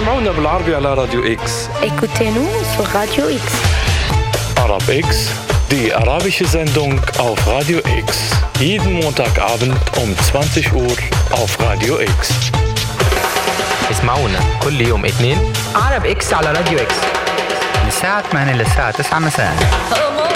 اسمعونا بالعربي على راديو إكس. Écoutez-nous sur Radio X. Arab X, die arabische Sendung auf Radio X. Jeden Montagabend um 20 Uhr auf Radio X. اسمعونا كل يوم اثنين عرب إكس على راديو إكس من الساعة 8 للساعة 9 مساء.